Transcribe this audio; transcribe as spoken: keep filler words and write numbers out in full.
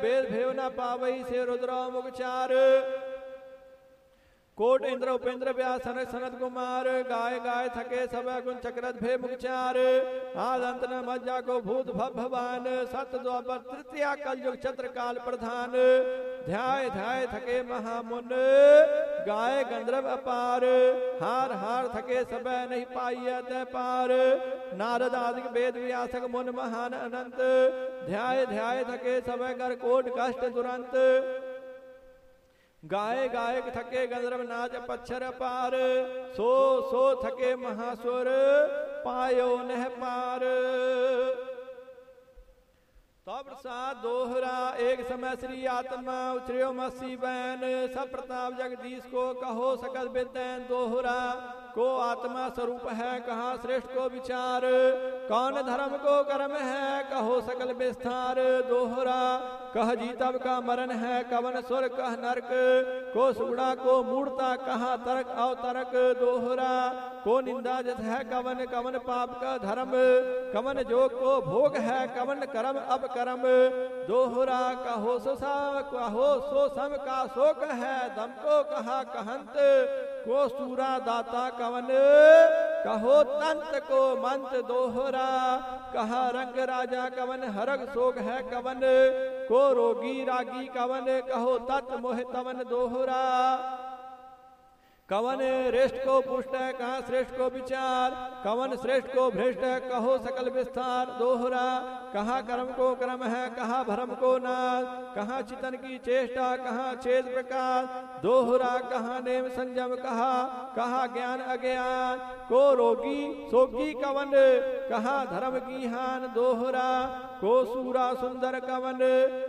वेद भेव न पावई से रुद्र मुखचार कोट इंद्र उपेंद्र व्यास सनक सनत कुमार गाय गाय थके सब गुण चक्रत भे मुखचार आदंत न मज्जा को भूत भव भवान सत द्वापर तृतीया कलयुग छत्र काल प्रधान ध्याय ध्याय थके महामुन गाय गंधर्व अपार हार हार थके सब नहीं पाइयत पार नारद आदि वेद व्यासक मुन महान अनंत ध्याय ध्याय थके सब कर कोट कष्ट दुरंत गाय गायक थके गंधर्व नाच पच्छर पार सो सो थके महासुर पायो नह पार। तब प्रसाद दोहरा एक समय श्री आत्मा उचरियो मसी बैन सब प्रताप जगदीश को कहो सकल विद्यन दोहरा को आत्मा स्वरूप है कहा श्रेष्ठ को विचार कौन धर्म को कर्म है कहो सकल विस्तार दोहरा कह जीतब का मरण है कवन सुर कह नरक को सुगड़ा को मूर्ता कहा तर्क अवतरक दोहरा को निंदा जत है कवन कवन पाप का धर्म कवन जोग को भोग है कवन कर्म अब कर्म दोहरा कहो सो कहो सो सम का शोक है दम को कहा कहंत को सूरा दाता कवन कहो तंत को मंत दोहरा कहा रंग राजा कवन हरग शोक है कवन को रोगी रागी कवन कहो तत् मोह तवन दोहरा कवन श्रेष्ठ को पुष्ट है कहा श्रेष्ठ को विचार कवन श्रेष्ठ को भ्रष्ट है कहो सकल विस्तार दोहरा कहा कर्म को कर्म है कहा भरम को नाश कहा चितन की चेष्टा कहा छेद प्रकार दोहरा कहा नेम संयम कहा कहा ज्ञान अज्ञान को रोगी सोगी कवन कहा धर्म की हान दोहरा को सूरा सुंदर कवन